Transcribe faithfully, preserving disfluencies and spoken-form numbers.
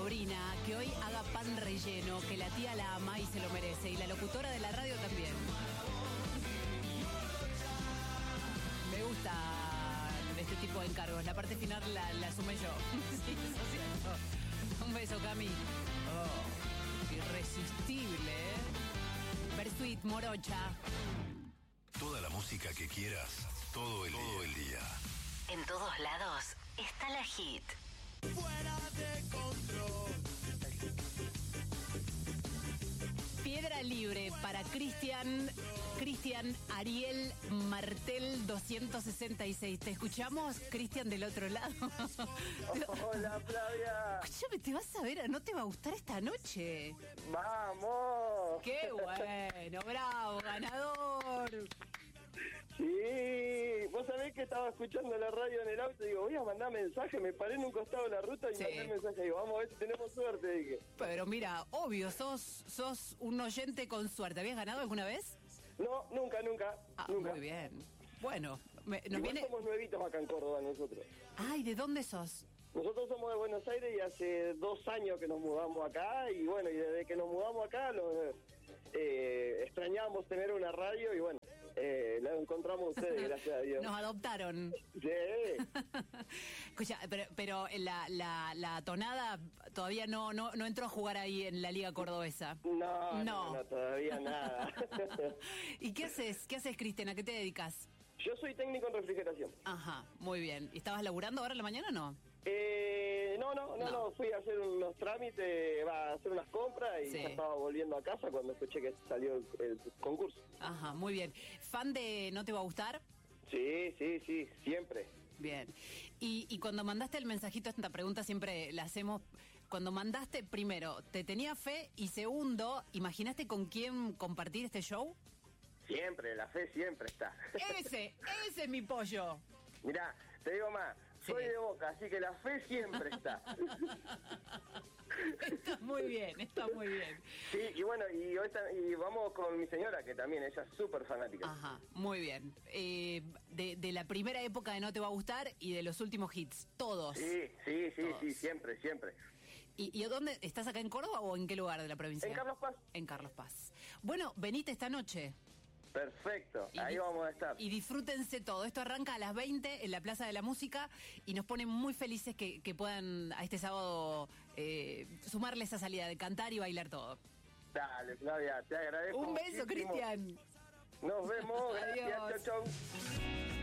sobrina que hoy haga pan relleno, que la tía la ama y se lo merece, y la locutora de la radio también. Me gusta de este tipo de encargos. La parte final la, la asume yo. Sí, eso es cierto. Un beso, Cami. Oh, irresistible, ¿eh? Versuit, Morocha. Toda la música que quieras, todo el, todo el día. En todos lados está la hit. Fuera de control. Piedra libre para Cristian, Cristian Ariel Martel doscientos sesenta y seis. ¿Te escuchamos, Cristian, del otro lado? Hola, Flavia. Escúchame, ¿te vas a ver? ¿No te va a gustar esta noche? ¡Vamos! ¡Qué bueno! ¡Bravo, ganador! Sí, vos sabés que estaba escuchando la radio en el auto y digo, voy a mandar mensaje, me paré en un costado de la ruta y Sí. mandé el mensaje, digo, vamos a ver si tenemos suerte, dije. Pero mira, obvio, sos, sos un oyente con suerte. ¿Habías ganado alguna vez? No, nunca, nunca, Ah, nunca. muy bien. Bueno, me- nos Igual viene... somos nuevitos acá en Córdoba nosotros. Ay, ¿de dónde sos? Nosotros somos de Buenos Aires y hace dos años que nos mudamos acá y bueno, y desde que nos mudamos acá lo, eh, extrañábamos tener una radio y bueno, eh, la encontramos ustedes, gracias a Dios. Nos adoptaron. Sí. Escucha, pero, pero la, la, la tonada todavía no, no, no entró a jugar ahí en la Liga Cordobesa. No, no, No. no, todavía nada. ¿Y qué haces? ¿Qué haces, Cristian? ¿A qué te dedicas? Yo soy técnico en refrigeración. Ajá, muy bien. ¿Y estabas laburando ahora en la mañana o no? Eh, no, no, no, No. no, fui a hacer unos trámites, va a hacer unas compras y Sí. ya estaba volviendo a casa cuando escuché que salió el, el concurso. Ajá, muy bien. ¿Fan de No Te Va a Gustar? Sí, sí, sí, siempre. Bien. Y, y cuando mandaste el mensajito, esta pregunta siempre la hacemos. Cuando mandaste, primero, ¿te tenía fe? Y segundo, ¿imaginaste con quién compartir este show? Siempre, la fe siempre está. Ese, ese es mi pollo. Mirá, te digo más, Sí. soy de Boca, así que la fe siempre está. Está muy bien, está muy bien. Sí, y bueno, y, hoy ta- y vamos con mi señora, que también ella es súper fanática. Ajá, muy bien. Eh, de, de la primera época de No Te Va a Gustar y de los últimos hits, todos. Sí, sí, sí, Todos. sí, siempre, siempre. ¿Y, ¿Y dónde? ¿Estás acá en Córdoba o en qué lugar de la provincia? En Carlos Paz. En Carlos Paz. Bueno, venite esta noche. Perfecto, Y ahí di- vamos a estar. Y disfrútense todo. Esto arranca a las veinte en la Plaza de la Música y nos ponen muy felices que, que puedan a este sábado eh, sumarle esa salida de cantar y bailar todo. Dale, Flavia, te agradezco. Un beso, muchísimo. Cristian. Nos vemos, gracias, Adiós. chau, chau.